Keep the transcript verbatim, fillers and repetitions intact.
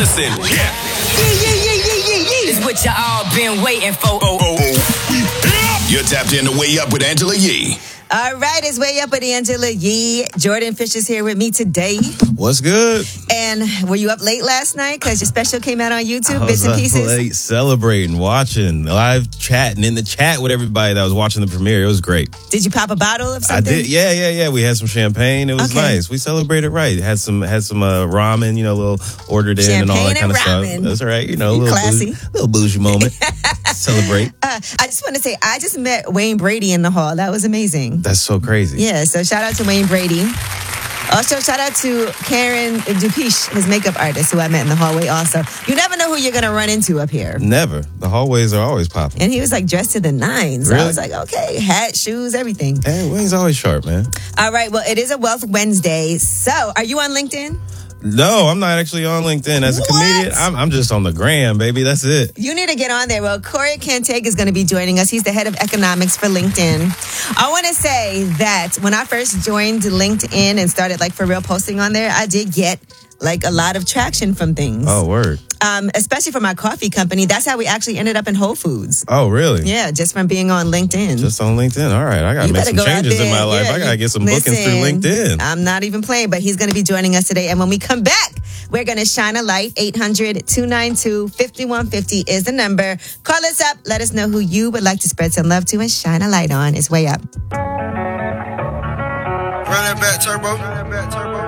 listen. Yeah. Yeah, yeah, yeah, yeah, yeah, yeah. It's what y'all been waiting for. Oh, oh, oh. You're tapped in to Way Up with Angela Yee. All right, it's Way Up with Angela Yee. Jordan Fisher's here with me today. What's good? And were you up late last night? Because your special came out on YouTube, I Bits was and up Pieces. late celebrating, watching, live chatting, in the chat with everybody that was watching the premiere. It was great. Did you pop a bottle of I something? did, yeah, yeah, yeah. We had some champagne. It was Okay. nice. We celebrated right. Had some, had some uh, ramen, you know, a little ordered in and all Champagne that kind and of ramen. stuff. That's all right, you know, a little Classy. bougie, little bougie moment. Celebrate. Uh, I just want to say, I just met Wayne Brady in the hall. That was amazing. That's so crazy. Yeah, so shout out to Wayne Brady. Also, shout out to Karen Dupiche, his makeup artist, who I met in the hallway also. You never know who you're going to run into up here. Never. The hallways are always popping. And he was like dressed to the nines. So Really? I was like, okay, hat, shoes, everything. Hey, Wayne's always sharp, man. All right, well, it is a Wealth Wednesday. So, are you on LinkedIn? No, I'm not actually on LinkedIn. As a What? comedian, I'm, I'm just on the gram, baby. That's it. You need to get on there. Well, Corey Kanteg is going to be joining us. He's the head of economics for LinkedIn. I want to say that when I first joined LinkedIn and started like for real posting on there, I did get like a lot of traction from things. Oh, word. Um, especially for my coffee company. That's how we actually ended up in Whole Foods. Oh, really? Yeah, just from being on LinkedIn. Just on LinkedIn. All right. I got to You make better some go out changes in there. my life. Yeah, I got to you- get some listen, bookings through LinkedIn. I'm not even playing, but he's going to be joining us today. And when we come back, we're going to shine a light. eight hundred, two nine two, five one five zero is the number. Call us up. Let us know who you would like to spread some love to and shine a light on. It's Way Up. Run that back, turbo. Run that back, turbo.